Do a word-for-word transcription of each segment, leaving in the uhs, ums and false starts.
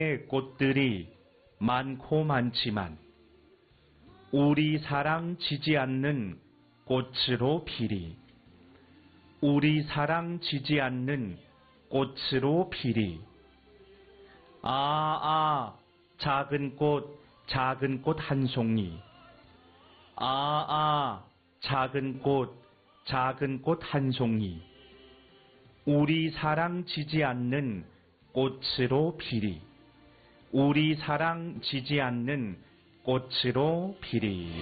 꽃들이 많고 많지만 우리 사랑 지지 않는 꽃으로 피리. 우리 사랑 지지 않는 꽃으로 피리. 아, 아, 작은 꽃, 작은 꽃 한 송이. 아, 아, 작은 꽃, 작은 꽃 한 송이. 우리 사랑 지지 않는 꽃으로 피리. 우리 사랑 지지 않는 꽃으로 피리.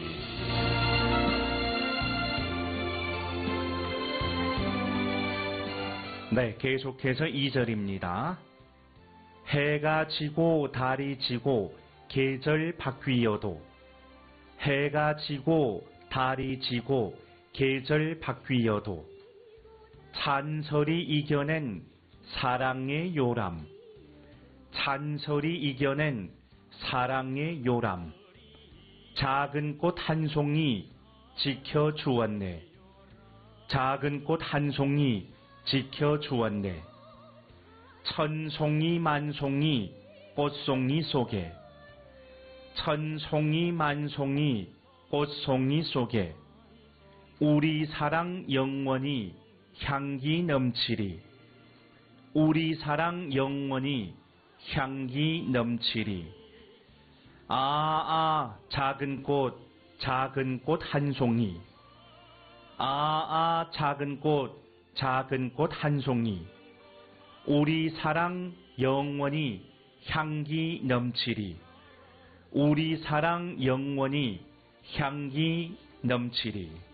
네, 계속해서 이 절입니다. 해가 지고 달이 지고 계절 바뀌어도 해가 지고 달이 지고 계절 바뀌어도 찬설이 이겨낸 사랑의 요람. 찬설이 이겨낸 사랑의 요람. 작은 꽃 한 송이 지켜주었네. 작은 꽃 한 송이 지켜주었네. 천송이 만송이 꽃송이 속에 천송이 만송이 꽃송이 속에 우리 사랑 영원히 향기 넘치리. 우리 사랑 영원히 향기 넘치리. 아, 아, 작은 꽃, 작은 꽃 한 송이. 아, 아, 작은 꽃, 작은 꽃 한 송이. 우리 사랑 영원히 향기 넘치리. 우리 사랑 영원히 향기 넘치리.